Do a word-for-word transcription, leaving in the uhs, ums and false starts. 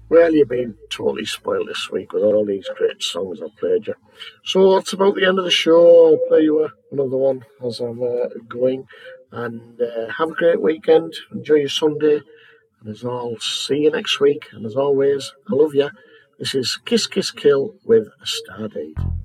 Well, you've been totally spoiled this week with all these great songs I've played you. So it's about the end of the show. I'll play you a- another one as I'm uh, going. And uh, have a great weekend. Enjoy your Sunday. And as I'll see you next week. And as always, I love you. This is Kiss Kiss Kill with a Stardate.